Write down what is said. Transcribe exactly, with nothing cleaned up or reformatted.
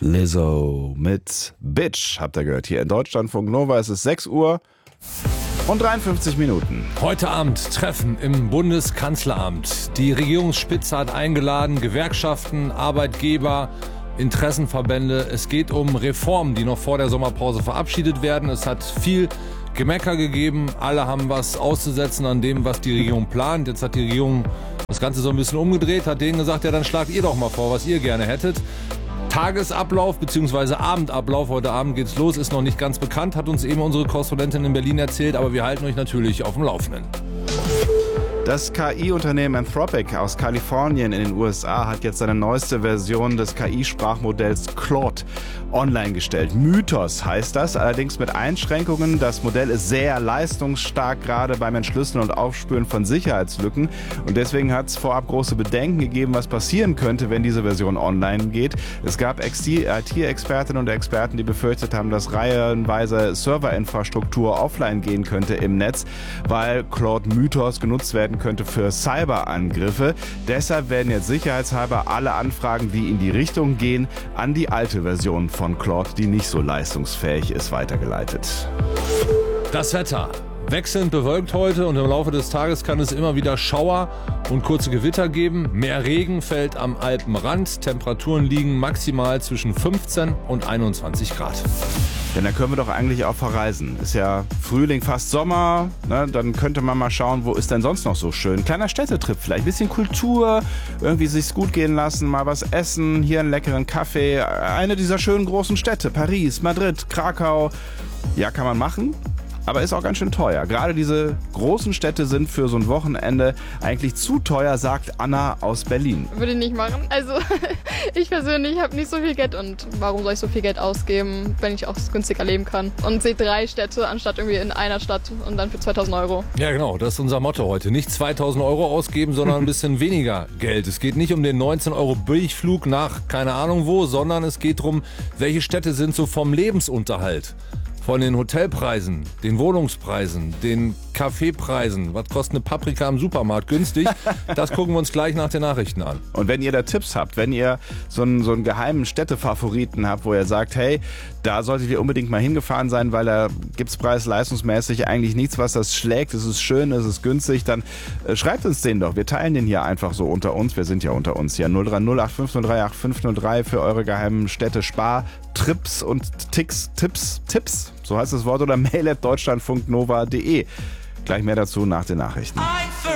Lizzo mit Bitch, habt ihr gehört. Hier in Deutschlandfunk Nova ist es sechs Uhr und dreiundfünfzig Minuten. Heute Abend Treffen im Bundeskanzleramt. Die Regierungsspitze hat eingeladen, Gewerkschaften, Arbeitgeber, Interessenverbände. Es geht um Reformen, die noch vor der Sommerpause verabschiedet werden. Es hat viel Gemecker gegeben. Alle haben was auszusetzen an dem, was die Regierung plant. Jetzt hat die Regierung das Ganze so ein bisschen umgedreht, hat denen gesagt, ja, dann schlagt ihr doch mal vor, was ihr gerne hättet. Tagesablauf bzw. Abendablauf, heute Abend geht's los, ist noch nicht ganz bekannt, hat uns eben unsere Korrespondentin in Berlin erzählt, aber wir halten euch natürlich auf dem Laufenden. Das K I-Unternehmen Anthropic aus Kalifornien in den U S A hat jetzt seine neueste Version des K I-Sprachmodells Claude online gestellt. Mythos heißt das, allerdings mit Einschränkungen. Das Modell ist sehr leistungsstark, gerade beim Entschlüsseln und Aufspüren von Sicherheitslücken. Und deswegen hat es vorab große Bedenken gegeben, was passieren könnte, wenn diese Version online geht. Es gab I T-Expertinnen und Experten, die befürchtet haben, dass reihenweise Serverinfrastruktur offline gehen könnte im Netz, weil Claude Mythos genutzt werden könnte für Cyberangriffe. Deshalb werden jetzt sicherheitshalber alle Anfragen, die in die Richtung gehen, an die alte Version von Claude, die nicht so leistungsfähig ist, weitergeleitet. Das Wetter. Wechselnd bewölkt heute und im Laufe des Tages kann es immer wieder Schauer und kurze Gewitter geben. Mehr Regen fällt am Alpenrand. Temperaturen liegen maximal zwischen fünfzehn und einundzwanzig Grad. Denn da können wir doch eigentlich auch verreisen. Ist ja Frühling, fast Sommer. Ne? Dann könnte man mal schauen, wo ist denn sonst noch so schön. Kleiner Städtetrip vielleicht, bisschen Kultur, irgendwie sich's gut gehen lassen, mal was essen, hier einen leckeren Kaffee. Eine dieser schönen großen Städte, Paris, Madrid, Krakau. Ja, kann man machen. Aber ist auch ganz schön teuer. Gerade diese großen Städte sind für so ein Wochenende eigentlich zu teuer, sagt Anna aus Berlin. Würde ich nicht machen. Also ich persönlich habe nicht so viel Geld und warum soll ich so viel Geld ausgeben, wenn ich auch günstiger leben kann? Und sehe drei Städte anstatt irgendwie in einer Stadt und dann für zweitausend Euro. Ja genau, das ist unser Motto heute. Nicht zweitausend Euro ausgeben, sondern ein bisschen weniger Geld. Es geht nicht um den neunzehn Euro Billigflug nach keine Ahnung wo, sondern es geht darum, welche Städte sind so vom Lebensunterhalt. Von den Hotelpreisen, den Wohnungspreisen, den Kaffeepreisen. Was kostet eine Paprika im Supermarkt günstig? Das gucken wir uns gleich nach den Nachrichten an. Und wenn ihr da Tipps habt, wenn ihr so einen, so einen geheimen Städtefavoriten habt, wo ihr sagt, hey, da solltet ihr unbedingt mal hingefahren sein, weil da gibt's preis-leistungsmäßig eigentlich nichts, was das schlägt. Es ist schön, es ist günstig. Dann äh, schreibt uns den doch. Wir teilen den hier einfach so unter uns. Wir sind ja unter uns hier. null drei null acht fünf null drei acht fünf null drei für eure geheimen Städte-Spar-Trips und Ticks, Tipps, Tipps. So heißt das Wort, oder mail at deutschlandfunknova punkt de. Gleich mehr dazu nach den Nachrichten.